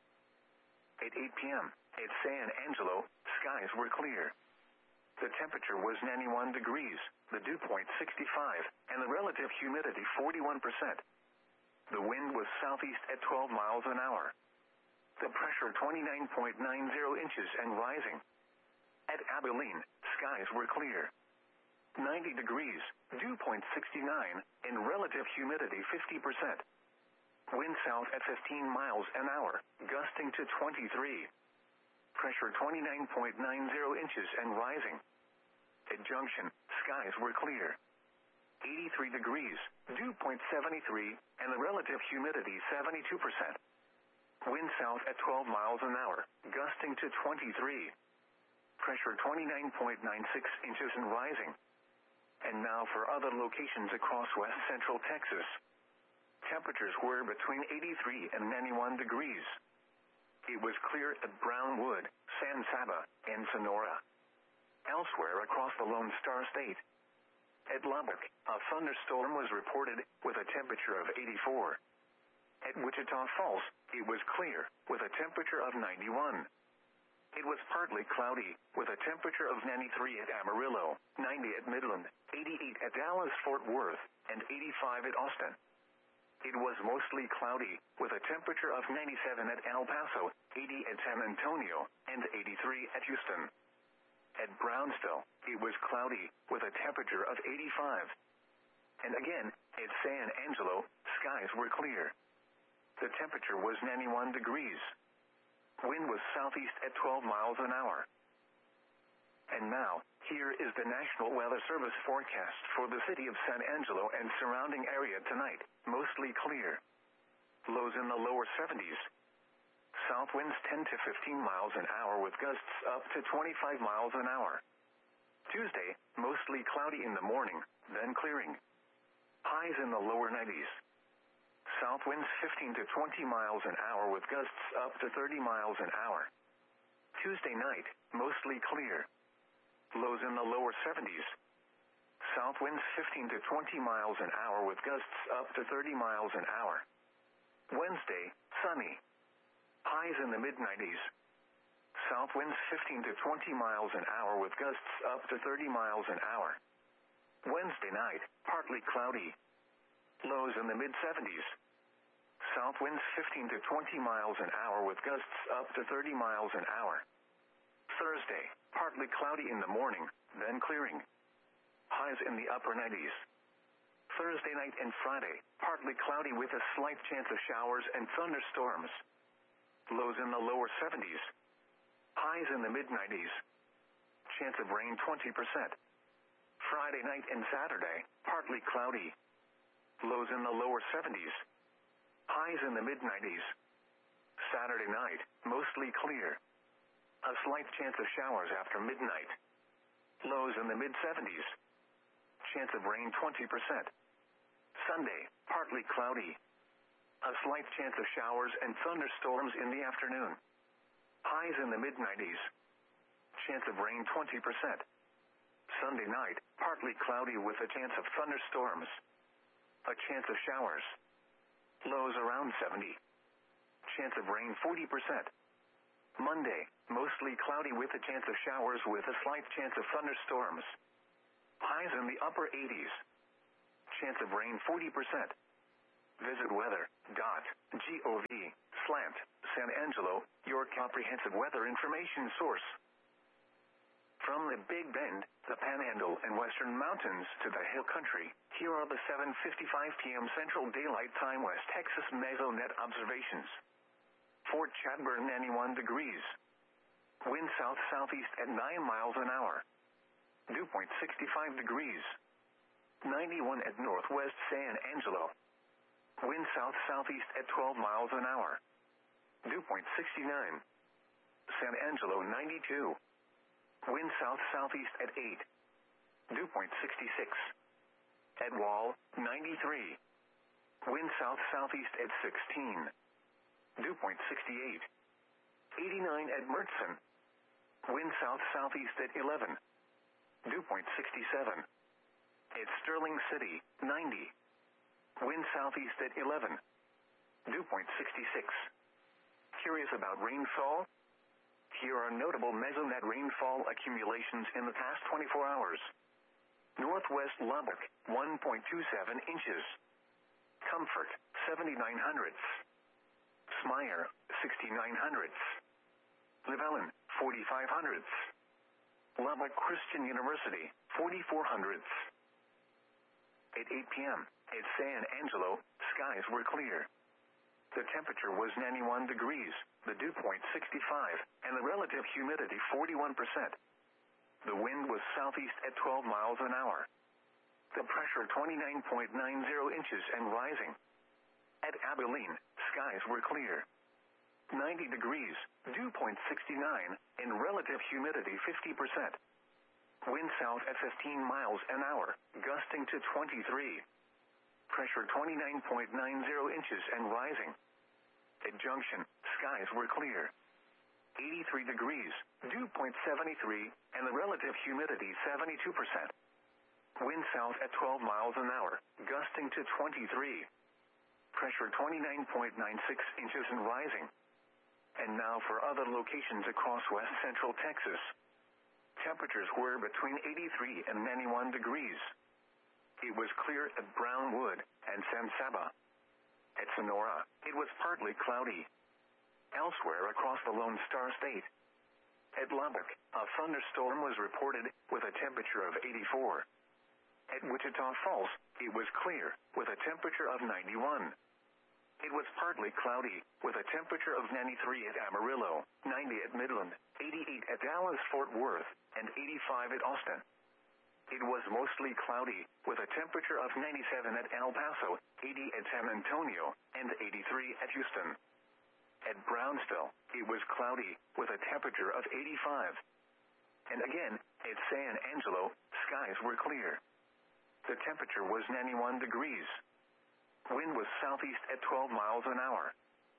At eight p.m., at San Angelo, skies were clear. The temperature was ninety-one degrees, the dew point sixty-five, and the relative humidity forty-one percent. The wind was southeast at twelve miles an hour. The pressure twenty-nine point nine zero inches and rising. At Abilene, skies were clear. ninety degrees, dew point sixty-nine, and relative humidity fifty percent. Wind south at fifteen miles an hour, gusting to twenty-three. Pressure twenty-nine point nine zero inches and rising. At Junction, skies were clear. eighty-three degrees, dew point seventy-three, and the relative humidity seventy-two percent. Wind south at twelve miles an hour, gusting to twenty-three. Pressure twenty-nine point nine six inches and rising. And now for other locations across west central Texas. Temperatures were between eighty-three and ninety-one degrees. It was clear at Brownwood, San Saba, and Sonora. Elsewhere across the Lone Star State. At Lubbock, a thunderstorm was reported with a temperature of eighty-four. At Wichita Falls, it was clear with a temperature of ninety-one. It was partly cloudy with a temperature of ninety-three at Amarillo, ninety at Midland, eighty-eight at Dallas-Fort Worth, and eighty-five at Austin. It was mostly cloudy with a temperature of ninety-seven at El Paso, eighty at San Antonio, and eighty-three at Houston. At Brownsville, it was cloudy with a temperature of eighty-five. And again, at San Angelo, skies were clear. The temperature was ninety-one degrees. Wind was southeast at twelve miles an hour. And now, here is the National Weather Service forecast for the city of San Angelo and surrounding area tonight. Mostly clear. Lows in the lower seventies. South winds ten to fifteen miles an hour with gusts up to twenty-five miles an hour. Tuesday, mostly cloudy in the morning, then clearing. Highs in the lower nineties. South winds fifteen to twenty miles an hour with gusts up to thirty miles an hour. Tuesday night, mostly clear. Lows in the lower seventies. South winds fifteen to twenty miles an hour with gusts up to thirty miles an hour. Wednesday, sunny. Highs in the mid nineties. South winds fifteen to twenty miles an hour with gusts up to thirty miles an hour. Wednesday night, partly cloudy. Lows in the mid seventies. South winds fifteen to twenty miles an hour with gusts up to thirty miles an hour. Thursday, partly cloudy in the morning, then clearing. Highs in the upper nineties. Thursday night and Friday, partly cloudy with a slight chance of showers and thunderstorms. Lows in the lower seventies. Highs in the mid nineties. Chance of rain twenty percent. Friday night and Saturday, partly cloudy. Lows in the lower seventies. Highs in the mid nineties. Saturday night, mostly clear. A slight chance of showers after midnight. Lows in the mid seventies. Chance of rain twenty percent. Sunday, partly cloudy. A slight chance of showers and thunderstorms in the afternoon. Highs in the mid nineties. Chance of rain twenty percent. Sunday night, partly cloudy with a chance of thunderstorms. A chance of showers. Lows around seventy. chance of rain forty percent. Monday, mostly cloudy with a chance of showers with a slight chance of thunderstorms. Highs in the upper eighties. Chance of rain forty percent. Visit weather.gov slant San Angelo, your comprehensive weather information source. From the Big Bend, the Panhandle and Western Mountains to the Hill Country, here are the seven fifty-five p m Central Daylight Time West Texas Mesonet observations. Fort Chadbourne ninety-one degrees. Wind south-southeast at nine miles an hour. Dew point sixty-five degrees. ninety-one at Northwest San Angelo. Wind south-southeast at twelve miles an hour. Dew point sixty-nine. San Angelo ninety-two. Wind south-southeast at eight. Dew point sixty-six. At Wall, ninety-three. Wind south-southeast at sixteen. Dew point sixty-eight. eighty-nine at Mertzen. Wind south-southeast at eleven. Dew point sixty-seven. At Sterling City, ninety. Wind southeast at eleven. Dew point sixty-six. Curious about rainfall? Here are notable Mesonet rainfall accumulations in the past twenty-four hours. Northwest Lubbock, one point two seven inches. Comfort, seventy-nine hundredths. Smyer, sixty-nine hundredths. Llewellyn, forty-five hundredths. Lubbock Christian University, forty-four hundredths. At eight p m at San Angelo, skies were clear. The temperature was ninety-one degrees, the dew point sixty-five, and the relative humidity forty-one percent. The wind was southeast at twelve miles an hour. The pressure twenty-nine point nine zero inches and rising. At Abilene, skies were clear. ninety degrees, dew point sixty-nine, and relative humidity fifty percent. Wind south at fifteen miles an hour, gusting to twenty-three. Pressure twenty-nine point nine zero inches and rising. At Junction, skies were clear. eighty-three degrees, dew point seventy-three, and the relative humidity seventy-two percent. Wind south at twelve miles an hour, gusting to twenty-three. Pressure twenty-nine point nine six inches and rising. And now for other locations across west central Texas. Temperatures were between eighty-three and ninety-one degrees. It was clear at Brownwood and San Saba. At Sonora, it was partly cloudy. Elsewhere across the Lone Star State. At Lubbock, a thunderstorm was reported with a temperature of eighty-four. At Wichita Falls, it was clear with a temperature of ninety-one. It was partly cloudy with a temperature of ninety-three at Amarillo, ninety at Midland, eighty-eight at Dallas-Fort Worth, and eighty-five at Austin. It was mostly cloudy with a temperature of ninety-seven at El Paso, eighty at San Antonio, and eighty-three at Houston. At Brownsville, it was cloudy with a temperature of eighty-five. And again, at San Angelo, skies were clear. The temperature was ninety-one degrees. Wind was southeast at twelve miles an hour.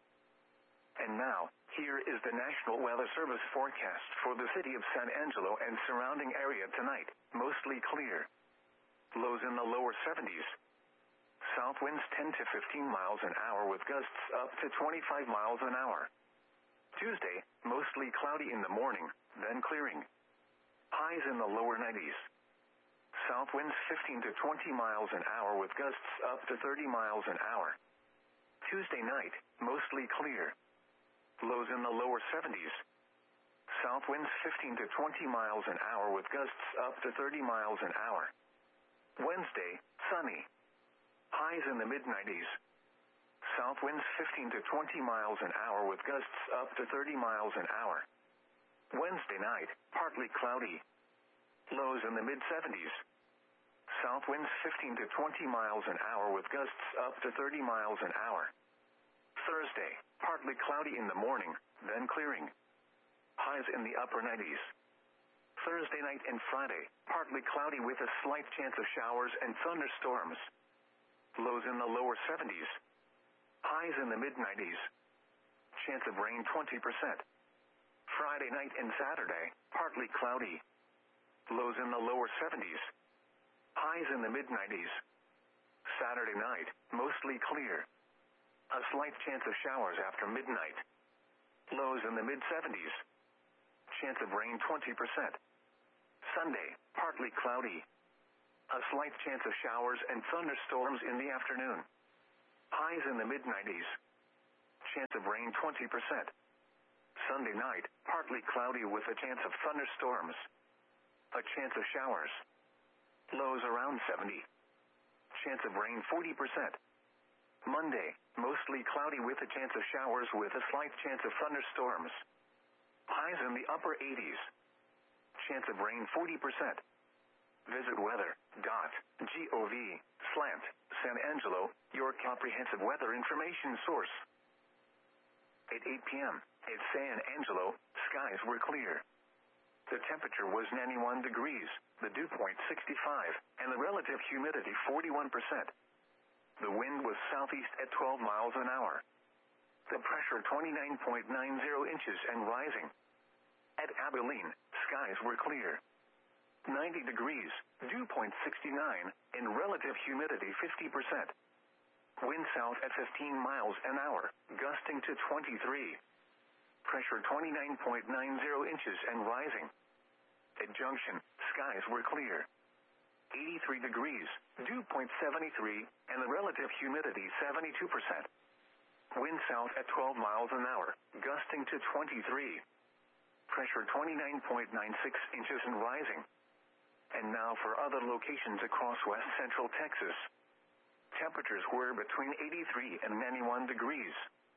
And now, here is the National Weather Service forecast for the city of San Angelo and surrounding area tonight. Mostly clear. Lows in the lower seventies. South winds ten to fifteen miles an hour with gusts up to twenty-five miles an hour. Tuesday, mostly cloudy in the morning, then clearing. Highs in the lower nineties. South winds fifteen to twenty miles an hour with gusts up to thirty miles an hour. Tuesday night, mostly clear. Lows in the lower seventies. South winds fifteen to twenty miles an hour with gusts up to thirty miles an hour. Wednesday, sunny. Highs in the mid nineties. South winds fifteen to twenty miles an hour with gusts up to thirty miles an hour. Wednesday night, partly cloudy. Lows in the mid seventies. South winds fifteen to twenty miles an hour with gusts up to thirty miles an hour. Thursday, partly cloudy in the morning, then clearing. Highs in the upper nineties. Thursday night and Friday, partly cloudy with a slight chance of showers and thunderstorms. Lows in the lower seventies. Highs in the mid nineties. Chance of rain twenty percent. Friday night and Saturday, partly cloudy. Lows in the lower seventies. Highs in the mid nineties. Saturday night, mostly clear. A slight chance of showers after midnight. Lows in the mid seventies. Chance of rain twenty percent. Sunday, partly cloudy. A slight chance of showers and thunderstorms in the afternoon. Highs in the mid nineties. Chance of rain twenty percent. Sunday night, partly cloudy with a chance of thunderstorms. A chance of showers. Lows around seventy. Chance of rain forty percent. Monday, mostly cloudy with a chance of showers with a slight chance of thunderstorms. Highs in the upper eighties. Chance of rain forty percent. Visit weather dot gov slant San Angelo, your comprehensive weather information source. At eight p.m. at San Angelo, skies were clear. The temperature was ninety-one degrees, the dew point sixty-five, and the relative humidity forty-one percent. The wind was southeast at twelve miles an hour. The pressure twenty-nine point nine zero inches and rising. At Abilene, skies were clear. ninety degrees, dew point sixty-nine, and relative humidity fifty percent. Wind south at fifteen miles an hour, gusting to twenty-three. Pressure twenty-nine point nine zero inches and rising. At Junction, skies were clear. eighty-three degrees, dew point seventy-three, and the relative humidity seventy-two percent. Wind south at twelve miles an hour, gusting to twenty-three. Pressure twenty-nine point nine six inches and rising. And now for other locations across west central Texas. Temperatures were between eighty-three and ninety-one degrees.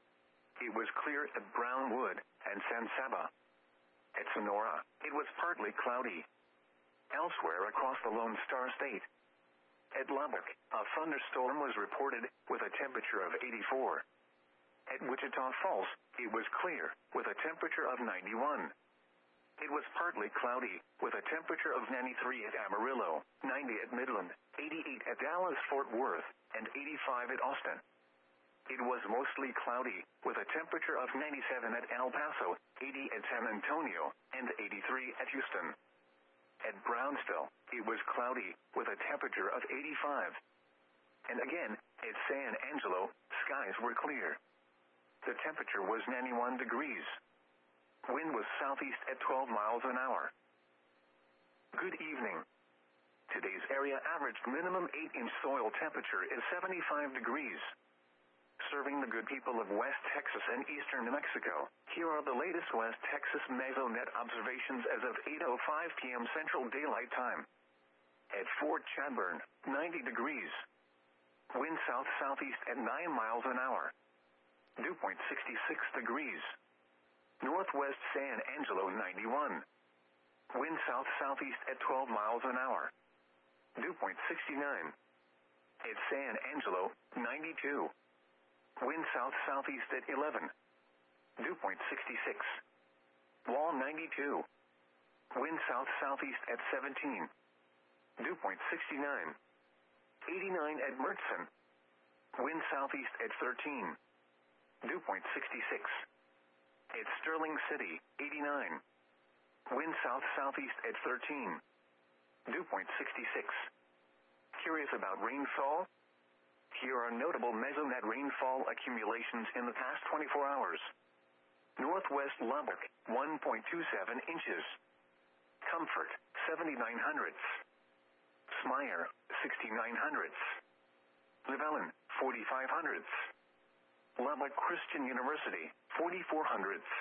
It was clear at Brownwood and San Saba. At Sonora, it was partly cloudy. Elsewhere across the Lone Star State. At Lubbock, a thunderstorm was reported with a temperature of eighty-four. At Wichita Falls, it was clear with a temperature of ninety-one. It was partly cloudy with a temperature of ninety-three at Amarillo, ninety at Midland, eighty-eight at Dallas-Fort Worth, and eighty-five at Austin. It was mostly cloudy with a temperature of ninety-seven at El Paso, eighty at San Antonio, and eighty-three at Houston. At Brownsville, it was cloudy with a temperature of eighty-five. And again, at San Angelo, skies were clear. The temperature was ninety-one degrees. Wind was southeast at twelve miles an hour. Good evening. Today's area averaged minimum eight inch soil temperature is seventy-five degrees. Serving the good people of West Texas and eastern New Mexico, here are the latest West Texas Mesonet observations as of eight oh five p.m. Central Daylight Time. At Fort Chadbourne, ninety degrees. Wind south-southeast at nine miles an hour. Dew point sixty-six degrees. Northwest San Angelo, ninety-one. Wind south-southeast at twelve miles an hour. Dew point sixty-nine. At San Angelo, ninety-two. Wind south-southeast at eleven. Dew point sixty-six. Wall, ninety-two. Wind south-southeast at seventeen. Dew point sixty-nine. eighty-nine at Mertzen. Wind southeast at thirteen. Dew point sixty-six. At Sterling City, eighty-nine. Wind south-southeast at thirteen. Dew point sixty-six. Curious about rainfall? Here are notable Mesonet rainfall accumulations in the past twenty-four hours. Northwest Lubbock, one point two seven inches. Comfort, seventy-nine hundredths. Smyer, sixty-nine hundredths. Llewellyn, forty-five hundredths. Lubbock Christian University, forty-four hundredths.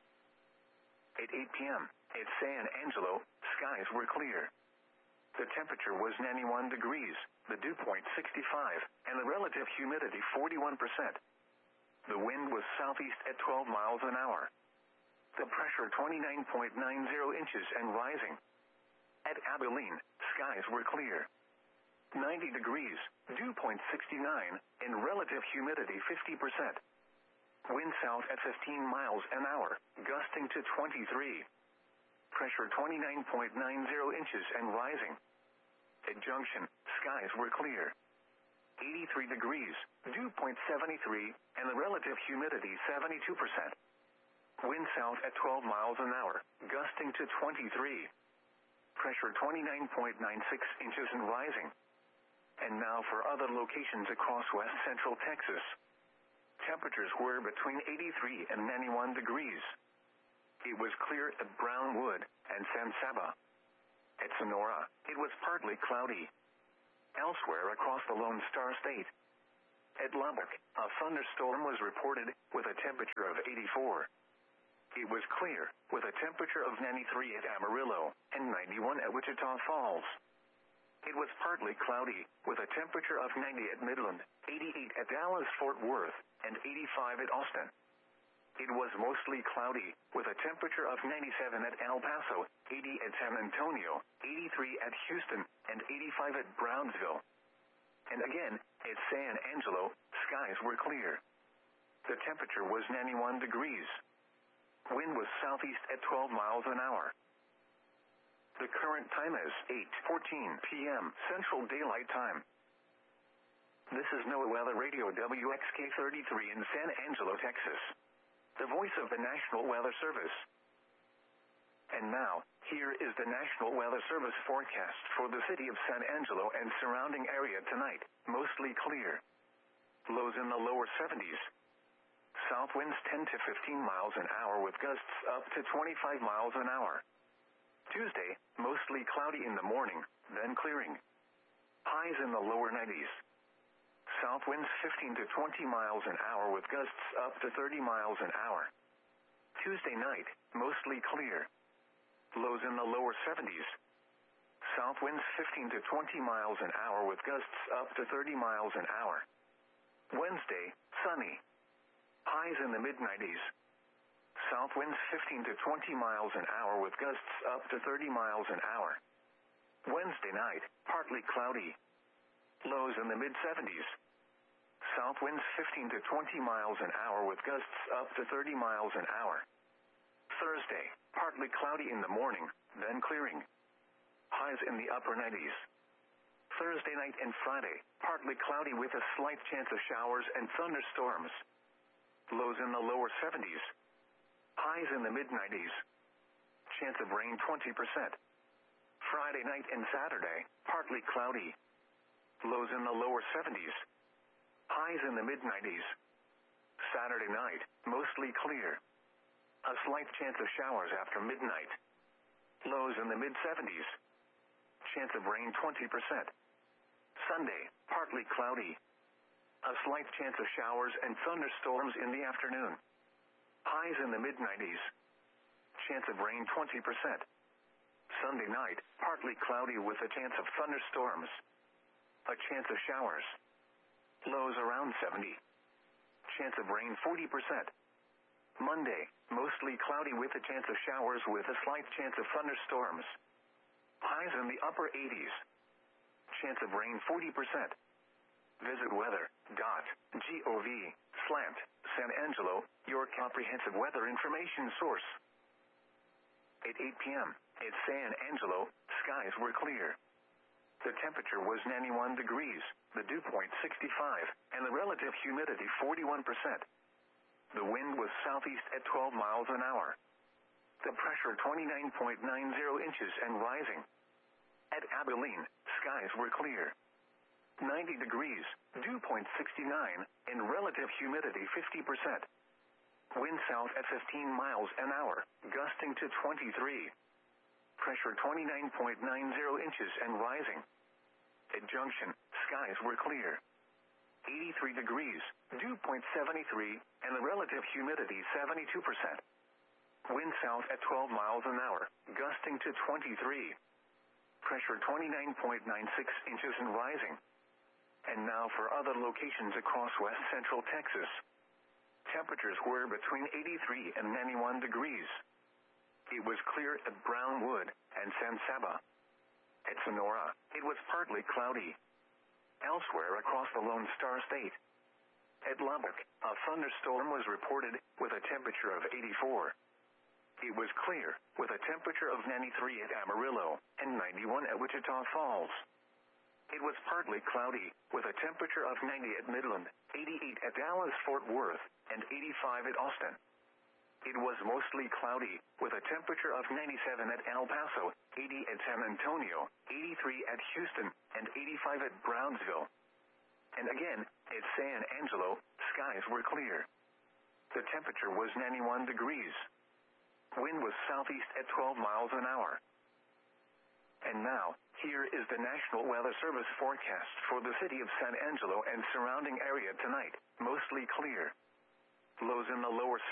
At eight p.m. at San Angelo, skies were clear. The temperature was ninety-one degrees, the dew point sixty-five, and the relative humidity forty-one percent. The wind was southeast at twelve miles an hour. The pressure twenty-nine point nine zero inches and rising. At Abilene, skies were clear. ninety degrees, dew point sixty-nine, and relative humidity fifty percent. Wind south at fifteen miles an hour, gusting to twenty-three. Pressure twenty-nine point nine zero inches and rising. At Junction, skies were clear. eighty-three degrees, dew point seventy-three, and the relative humidity seventy-two percent. Wind south at twelve miles an hour, gusting to twenty-three. Pressure twenty-nine point nine six inches and rising. And now for other locations across west central Texas. temperatures were between eighty-three and ninety-one degrees. It was clear at Brownwood and San Saba. At Sonora, it was partly cloudy. Elsewhere across the Lone Star State. At Lubbock, a thunderstorm was reported with a temperature of eighty-four. It was clear with a temperature of ninety-three at Amarillo and ninety-one at Wichita Falls. It was partly cloudy, with a temperature of ninety at Midland, eighty-eight at Dallas-Fort Worth, and eighty-five at Austin. It was mostly cloudy, with a temperature of ninety-seven at El Paso, eighty at San Antonio, eighty-three at Houston, and eighty-five at Brownsville. And again, at San Angelo, skies were clear. The temperature was ninety-one degrees. Wind was southeast at twelve miles an hour. The current time is eight fourteen p m Central Daylight Time. This is NOAA Weather Radio W X K thirty-three in San Angelo, Texas. The voice of the National Weather Service. And now, here is the National Weather Service forecast for the city of San Angelo and surrounding area tonight. Mostly clear. Lows in the lower seventies. South winds ten to fifteen miles an hour with gusts up to twenty-five miles an hour. Tuesday, mostly cloudy in the morning, then clearing. Highs in the lower nineties. South winds fifteen to twenty miles an hour with gusts up to thirty miles an hour. Tuesday night, mostly clear. Lows in the lower seventies. South winds fifteen to twenty miles an hour with gusts up to thirty miles an hour. Wednesday, sunny. Highs in the mid nineties. South winds fifteen to twenty miles an hour with gusts up to thirty miles an hour. Wednesday night, partly cloudy. Lows in the mid seventies. South winds fifteen to twenty miles an hour with gusts up to thirty miles an hour. Thursday, partly cloudy in the morning, then clearing. Highs in the upper nineties. Thursday night and Friday, partly cloudy with a slight chance of showers and thunderstorms. Lows in the lower seventies. Highs in the mid nineties. Chance of rain twenty percent. Friday night and Saturday, partly cloudy. Lows in the lower seventies. Highs in the mid nineties. Saturday night, mostly clear. A slight chance of showers after midnight. Lows in the mid seventies. Chance of rain twenty percent. Sunday, partly cloudy. A slight chance of showers and thunderstorms in the afternoon. Highs in the mid nineties. Chance of rain twenty percent. Sunday night, partly cloudy with a chance of thunderstorms. A chance of showers. Lows around seventy. Chance of rain forty percent. Monday, mostly cloudy with a chance of showers with a slight chance of thunderstorms. Highs in the upper eighties. Chance of rain forty percent. Visit weather dot gov slash San Angelo, your comprehensive weather information source. At eight p m at San Angelo, skies were clear. The temperature was ninety-one degrees, the dew point sixty-five, and the relative humidity forty-one percent. The wind was southeast at twelve miles an hour. The pressure twenty-nine point nine zero inches and rising. At Abilene, skies were clear. ninety degrees, dew point sixty-nine, and relative humidity fifty percent. Wind south at fifteen miles an hour, gusting to twenty-three. Pressure twenty-nine point nine zero inches and rising. At Junction, skies were clear. eighty-three degrees, dew point seventy-three, and the relative humidity seventy-two percent. Wind south at twelve miles an hour, gusting to twenty-three. Pressure twenty-nine point nine six inches and rising. And now for other locations across west central Texas. Temperatures were between eighty-three and ninety-one degrees. It was clear at Brownwood and San Saba. At Sonora, it was partly cloudy. Elsewhere across the Lone Star State. At Lubbock, a thunderstorm was reported with a temperature of eighty-four. It was clear with a temperature of ninety-three at Amarillo and ninety-one at Wichita Falls. It was partly cloudy, with a temperature of ninety at Midland, eighty-eight at Dallas-Fort Worth, and eighty-five at Austin. It was mostly cloudy, with a temperature of ninety-seven at El Paso, eighty at San Antonio, eighty-three at Houston, and eighty-five at Brownsville. And again, At San Angelo, skies were clear. The temperature was ninety-one degrees. Wind was southeast at twelve miles an hour. And now, here is the National Weather Service forecast for the city of San Angelo and surrounding area tonight. Mostly clear. Lows in the lower